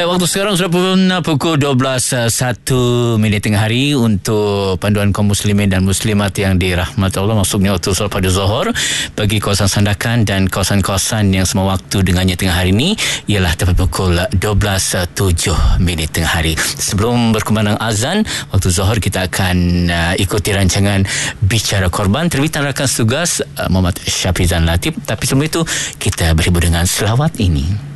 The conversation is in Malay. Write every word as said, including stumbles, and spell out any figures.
Baik, waktu sekarang sudah pukul dua belas satu minit tengah hari untuk panduan kaum muslimin dan muslimat yang dirahmati Allah. Maksudnya waktu solat pada Zuhur bagi kawasan Sandakan dan kawasan-kawasan yang semua waktu dengannya tengah hari ini ialah tepat pukul dua belas tujuh minit tengah hari. Sebelum berkumandang azan waktu Zuhur, kita akan uh, ikuti rancangan Bicara Korban terbitan rakan tugas uh, Muhammad Syafizan Latif. Tapi sebelum itu kita berhibur dengan selawat ini.